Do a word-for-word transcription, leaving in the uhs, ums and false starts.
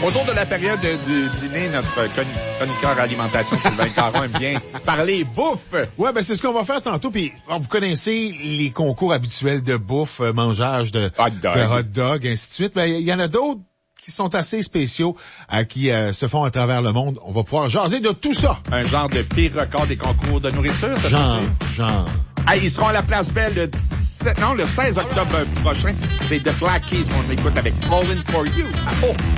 Autour de la période du dîner, notre chroniqueur alimentation, Sylvain Caron, aime bien parler bouffe. Ouais, ben c'est ce qu'on va faire tantôt. Puis vous connaissez les concours habituels de bouffe, mangeage de hot dog, de hot dog, ainsi de suite. Ben il y en a d'autres qui sont assez spéciaux, euh, qui euh, se font à travers le monde. On va pouvoir jaser de tout ça. Un genre de pire record des concours de nourriture, ça genre, veut dire? genre. Ah, ils seront à la Place Belle le dix-sept, non, le seize octobre prochain. C'est The Black Keys qu'on écoute avec Falling For You. Ah, oh.